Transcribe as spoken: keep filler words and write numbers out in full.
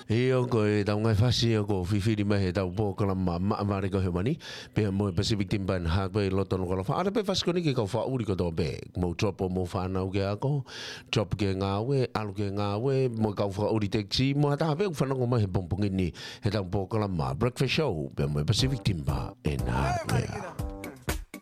Io ko tau ngai fasi ko fifi di mai tau po kala mama mari ko hemani pe mo Pacific Timban ha ko loto no kala fa ara pe fas ko ni ko fa uri ko do be mo drop mo fa na u ke ako drop ke ngawe alu ke ngawe mo ka fa uri taxi mo ta be fa no mai pompong ni he tau po kala ma breakfast show pe mo Pacific Timban en ha